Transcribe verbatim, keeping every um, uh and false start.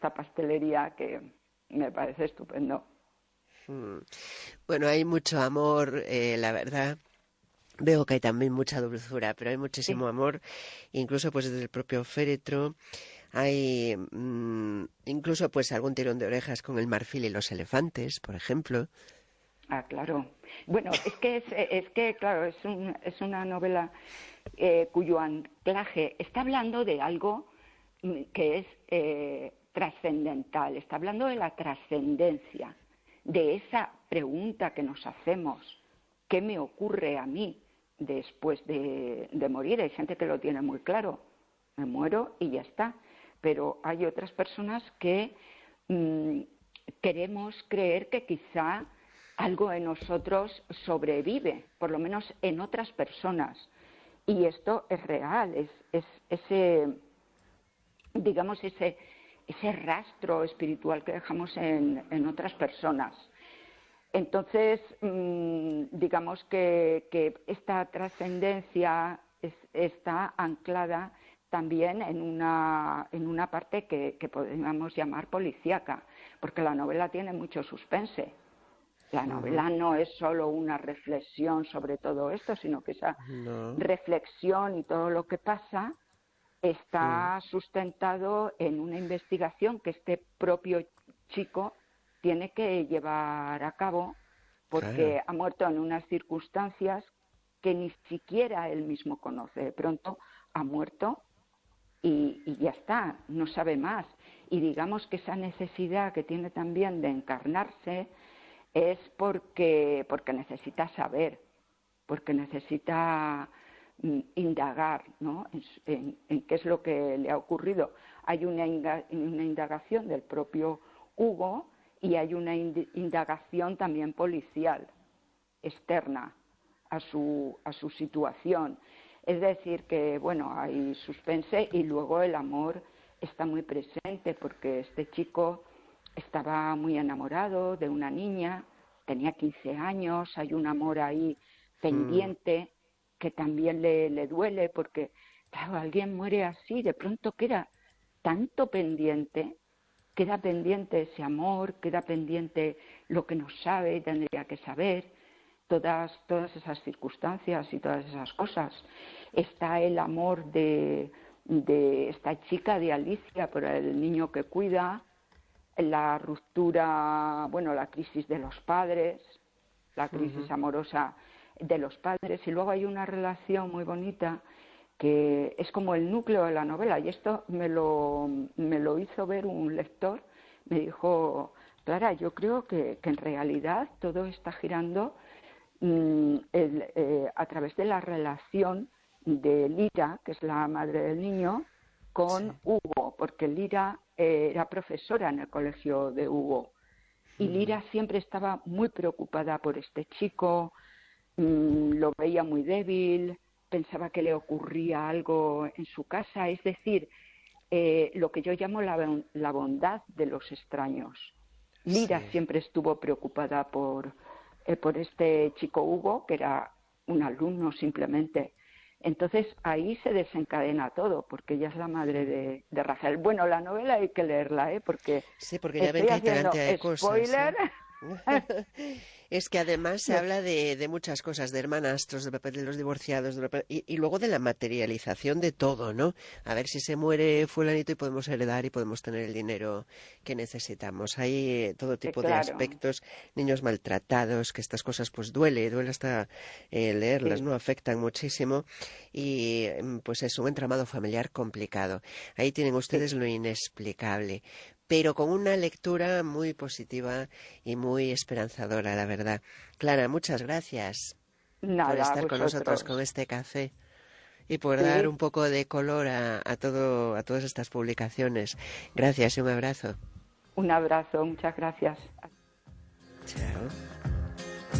esta pastelería que me parece estupendo. Hmm. Bueno, hay mucho amor, eh, la verdad. Veo que hay también mucha dulzura, pero hay muchísimo Sí. amor, incluso pues desde el propio féretro. Hay mmm, incluso pues algún tirón de orejas con el marfil y los elefantes, por ejemplo. Ah, claro. Bueno, es que es, es que claro, es un, es una novela eh, cuyo anclaje está hablando de algo que es eh, trascendental, está hablando de la trascendencia, de esa pregunta que nos hacemos, ¿qué me ocurre a mí después de, de morir? Hay gente que lo tiene muy claro, me muero y ya está, pero hay otras personas que mmm, queremos creer que quizá algo en nosotros sobrevive, por lo menos en otras personas, y esto es real, es, es ese, digamos, ese, ese rastro espiritual que dejamos en, en otras personas. Entonces, mmm, digamos que, que esta trascendencia es, está anclada también en una, en una parte que, que podríamos llamar policíaca, porque la novela tiene mucho suspense. La novela Uh-huh. no es solo una reflexión sobre todo esto, sino que esa No. reflexión y todo lo que pasa Uh-huh. está sustentado en una investigación que este propio chico tiene que llevar a cabo Claro. porque ha muerto en unas circunstancias que ni siquiera él mismo conoce. De pronto ha muerto y, y ya está, no sabe más. Y digamos que esa necesidad que tiene también de encarnarse es porque, porque necesita saber, porque necesita mm, indagar, ¿no? en, en, en qué es lo que le ha ocurrido. Hay una, una indagación del propio Hugo y hay una indagación también policial, externa a su, a su situación. Es decir, que bueno, hay suspense y luego el amor está muy presente porque este chico estaba muy enamorado de una niña, tenía quince años, hay un amor ahí Mm. pendiente que también le, le duele porque, claro, alguien muere así, de pronto queda tanto pendiente, queda pendiente ese amor, queda pendiente lo que no sabe y tendría que saber, todas, todas esas circunstancias y todas esas cosas. Está el amor de, de esta chica, de Alicia, por el niño que cuida, la ruptura, bueno, la crisis de los padres, la crisis Uh-huh. amorosa de los padres, y luego hay una relación muy bonita que es como el núcleo de la novela, y esto me lo, me lo hizo ver un lector, me dijo, Clara, yo creo que, que en realidad todo está girando mmm, el, eh, a través de la relación de Lira, que es la madre del niño, con Sí. Hugo, porque Lira eh, era profesora en el colegio de Hugo. Y Uh-huh. Lira siempre estaba muy preocupada por este chico, mmm, lo veía muy débil, pensaba que le ocurría algo en su casa, es decir, eh, lo que yo llamo la, la bondad de los extraños. Lira Sí. siempre estuvo preocupada por, eh, por este chico Hugo, que era un alumno simplemente. Entonces ahí se desencadena todo, porque ella es la madre de, de Rafael. Bueno, la novela hay que leerla, ¿eh? Porque Sí, porque ya ven estoy que hay haciendo cantidad de cosas, spoiler. ¿eh? Es que además se No, habla de, de muchas cosas, de hermanastros, de papel de los divorciados, de papel- y, y luego de la materialización de todo, ¿no? A ver si se muere fulanito y podemos heredar y podemos tener el dinero que necesitamos. Hay eh, todo eh, tipo de claro, aspectos, niños maltratados, que estas cosas pues duele, duele hasta eh, leerlas, sí, ¿no? Afectan muchísimo y mm, pues es un entramado familiar complicado. Ahí tienen sí. ustedes lo inexplicable, pero con una lectura muy positiva y muy esperanzadora, la verdad. Clara, muchas gracias por Nada, a estar con nosotros con vosotros. este café y por dar un Sí, poco de color a, a todo, a todas estas publicaciones. Gracias y un abrazo. un abrazo, muchas gracias. Chao.